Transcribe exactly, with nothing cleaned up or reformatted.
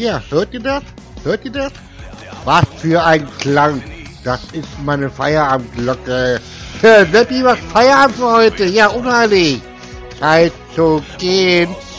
Ja, hört ihr das? Hört ihr das? Was für ein Klang. Das ist meine Feierabendglocke. Seppi macht Feierabend für heute. Ja, unheilig. Zeit zu gehen.